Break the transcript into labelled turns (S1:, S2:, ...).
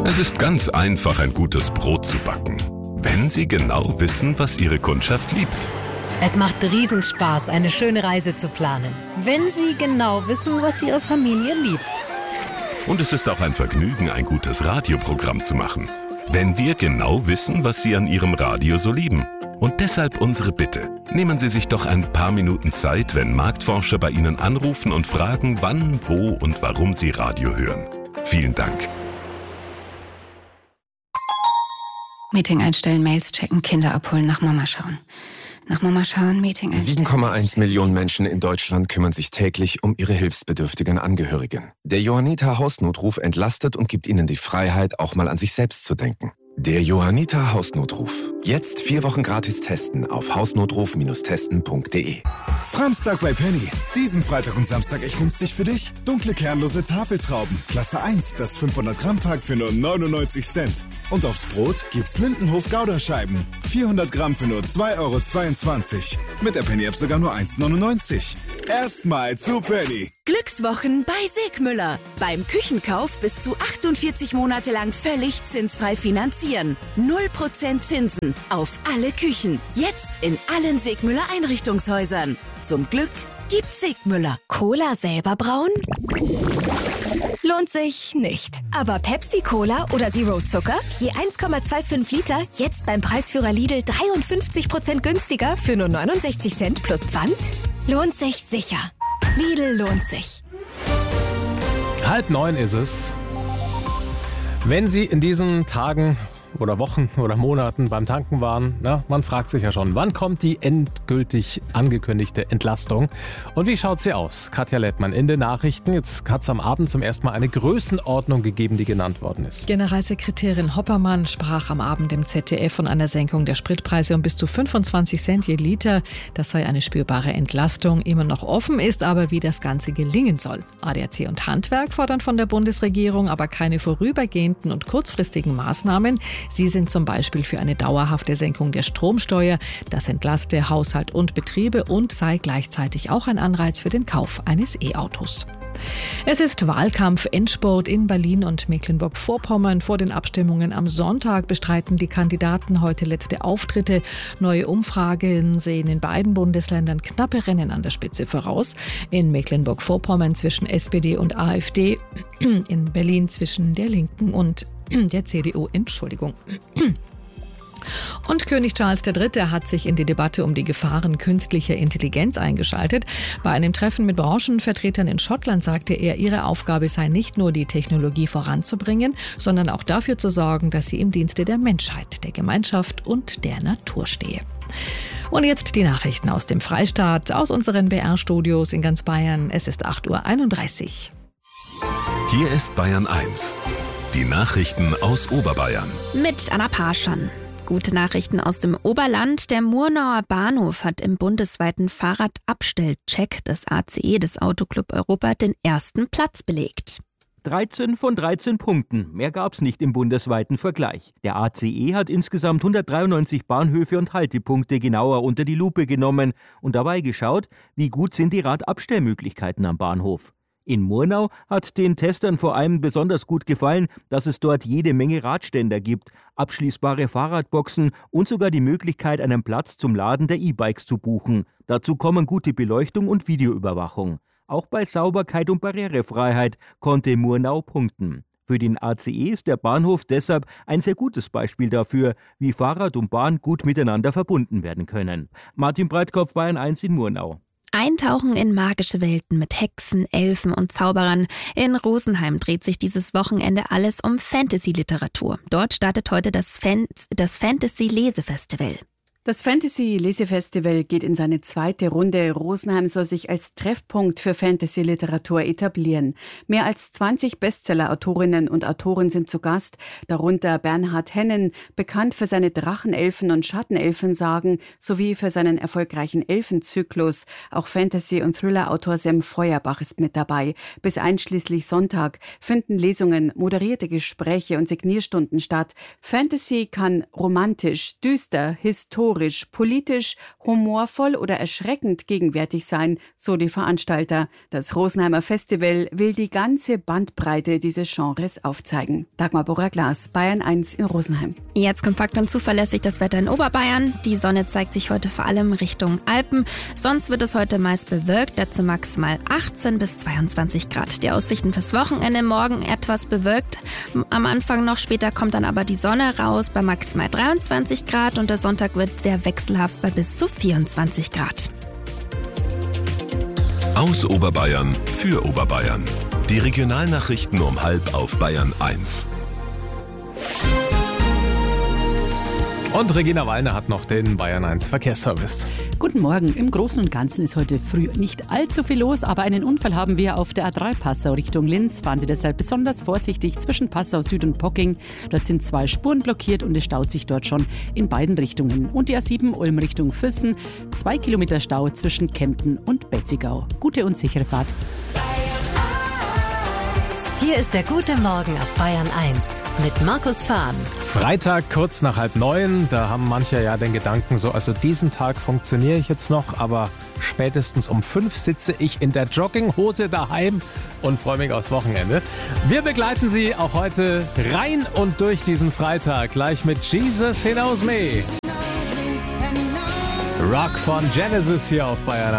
S1: Es ist ganz einfach, ein gutes Brot zu backen, wenn Sie genau wissen, was Ihre Kundschaft liebt.
S2: Es macht Riesenspaß, eine schöne Reise zu planen, wenn Sie genau wissen, was Ihre Familie liebt.
S1: Und es ist auch ein Vergnügen, ein gutes Radioprogramm zu machen, wenn wir genau wissen, was Sie an Ihrem Radio so lieben. Und deshalb unsere Bitte. Nehmen Sie sich doch ein paar Minuten Zeit, wenn Marktforscher bei Ihnen anrufen und fragen, wann, wo und warum Sie Radio hören. Vielen Dank.
S3: Meeting einstellen, Mails checken, Kinder abholen, nach Mama schauen. Nach Mama schauen, Meeting einstellen.
S4: 7,1 Millionen Menschen in Deutschland kümmern sich täglich um ihre hilfsbedürftigen Angehörigen. Der Johanniter Hausnotruf entlastet und gibt ihnen die Freiheit, auch mal an sich selbst zu denken. Der Johanniter Hausnotruf. Jetzt 4 Wochen gratis testen auf hausnotruf-testen.de.
S5: Framstag bei Penny. Diesen Freitag und Samstag echt günstig für dich. Dunkle kernlose Tafeltrauben. Klasse 1, das 500 Gramm Pack für nur 99 Cent. Und aufs Brot gibt's Lindenhof Gouda-Scheiben. 400 Gramm für nur 2,22 €. Mit der Penny-App sogar nur 1,99 €. Erstmal zu Penny.
S6: Glückswochen bei Segmüller. Beim Küchenkauf bis zu 48 Monate lang völlig zinsfrei finanzieren. 0% Zinsen auf alle Küchen. Jetzt in allen Segmüller Einrichtungshäusern. Zum Glück gibt's Segmüller.
S7: Cola selber brauen? Lohnt sich nicht. Aber Pepsi-Cola oder Zero Zucker? Je 1,25 Liter, jetzt beim Preisführer Lidl 53% günstiger für nur 69 Cent plus Pfand? Lohnt sich sicher. Lidl lohnt sich.
S8: 8:30 ist es. Wenn Sie in diesen Tagen oder Wochen oder Monaten beim Tanken waren, man fragt sich ja schon, wann kommt die endgültig angekündigte Entlastung? Und wie schaut sie aus? Katja Lettmann in den Nachrichten. Jetzt hat es am Abend zum ersten Mal eine Größenordnung gegeben, die genannt worden ist.
S9: Generalsekretärin Hoppermann sprach am Abend im ZDF von einer Senkung der Spritpreise um bis zu 25 Cent je Liter. Das sei eine spürbare Entlastung. Immer noch offen ist aber, wie das Ganze gelingen soll. ADAC und Handwerk fordern von der Bundesregierung aber keine vorübergehenden und kurzfristigen Maßnahmen. Sie sind zum Beispiel für eine dauerhafte Senkung der Stromsteuer. Das entlaste Haushalt und Betriebe und sei gleichzeitig auch ein Anreiz für den Kauf eines E-Autos. Es ist Wahlkampf-Endspurt in Berlin und Mecklenburg-Vorpommern. Vor den Abstimmungen am Sonntag bestreiten die Kandidaten heute letzte Auftritte. Neue Umfragen sehen in beiden Bundesländern knappe Rennen an der Spitze voraus. In Mecklenburg-Vorpommern zwischen SPD und AfD, in Berlin zwischen der Linken und der CDU. Und König Charles III. Hat sich in die Debatte um die Gefahren künstlicher Intelligenz eingeschaltet. Bei einem Treffen mit Branchenvertretern in Schottland sagte er, ihre Aufgabe sei nicht nur, die Technologie voranzubringen, sondern auch dafür zu sorgen, dass sie im Dienste der Menschheit, der Gemeinschaft und der Natur stehe. Und jetzt die Nachrichten aus dem Freistaat, aus unseren BR-Studios in ganz Bayern. Es ist 8:31
S1: Uhr. Hier ist Bayern 1. Die Nachrichten aus Oberbayern.
S10: Mit Anna Parschan. Gute Nachrichten aus dem Oberland. Der Murnauer Bahnhof hat im bundesweiten Fahrradabstellcheck des ACE, des Autoclub Europa, den ersten Platz belegt.
S11: 13 von 13 Punkten. Mehr gab's nicht im bundesweiten Vergleich. Der ACE hat insgesamt 193 Bahnhöfe und Haltepunkte genauer unter die Lupe genommen und dabei geschaut, wie gut sind die Radabstellmöglichkeiten am Bahnhof. In Murnau hat den Testern vor allem besonders gut gefallen, dass es dort jede Menge Radständer gibt, abschließbare Fahrradboxen und sogar die Möglichkeit, einen Platz zum Laden der E-Bikes zu buchen. Dazu kommen gute Beleuchtung und Videoüberwachung. Auch bei Sauberkeit und Barrierefreiheit konnte Murnau punkten. Für den ACE ist der Bahnhof deshalb ein sehr gutes Beispiel dafür, wie Fahrrad und Bahn gut miteinander verbunden werden können. Martin Breitkopf, Bayern 1 in Murnau.
S10: Eintauchen in magische Welten mit Hexen, Elfen und Zauberern. In Rosenheim dreht sich dieses Wochenende alles um Fantasy-Literatur. Dort startet heute das Fantasy-Lesefestival.
S12: Das Fantasy-Lesefestival geht in seine zweite Runde. Rosenheim soll sich als Treffpunkt für Fantasy-Literatur etablieren. Mehr als 20 Bestseller-Autorinnen und Autoren sind zu Gast, darunter Bernhard Hennen, bekannt für seine Drachenelfen- und Schattenelfensagen sowie für seinen erfolgreichen Elfenzyklus. Auch Fantasy- und Thriller-Autor Sem Feuerbach ist mit dabei. Bis einschließlich Sonntag finden Lesungen, moderierte Gespräche und Signierstunden statt. Fantasy kann romantisch, düster, historisch historisch, politisch, humorvoll oder erschreckend gegenwärtig sein, so die Veranstalter. Das Rosenheimer Festival will die ganze Bandbreite dieses Genres aufzeigen. Dagmar Borrer-Glas, Bayern 1 in Rosenheim.
S10: Jetzt kompakt und zuverlässig das Wetter in Oberbayern. Die Sonne zeigt sich heute vor allem Richtung Alpen. Sonst wird es heute meist bewölkt, dazu maximal 18 bis 22 Grad. Die Aussichten fürs Wochenende morgen etwas bewölkt. Am Anfang noch, später kommt dann aber die Sonne raus bei maximal 23 Grad und der Sonntag wird sehr wechselhaft bei bis zu 24 Grad.
S1: Aus Oberbayern für Oberbayern. Die Regionalnachrichten um 12:30 auf Bayern 1.
S8: Und Regina Wallner hat noch den Bayern 1 Verkehrsservice.
S13: Guten Morgen. Im Großen und Ganzen ist heute früh nicht allzu viel los, aber einen Unfall haben wir auf der A3 Passau Richtung Linz. Fahren Sie deshalb besonders vorsichtig zwischen Passau Süd und Pocking. Dort sind 2 Spuren blockiert und es staut sich dort schon in beiden Richtungen. Und die A7 Ulm Richtung Füssen, 2 Kilometer Stau zwischen Kempten und Betzigau. Gute und sichere Fahrt.
S2: Hier ist der gute Morgen auf Bayern 1 mit Markus Fahn.
S8: Freitag kurz nach 8:30, da haben manche ja den Gedanken so, also diesen Tag funktioniere ich jetzt noch, aber spätestens um 5 sitze ich in der Jogginghose daheim und freue mich aufs Wochenende. Wir begleiten Sie auch heute rein und durch diesen Freitag, gleich mit Jesus He Knows Me. Rock von Genesis hier auf Bayern.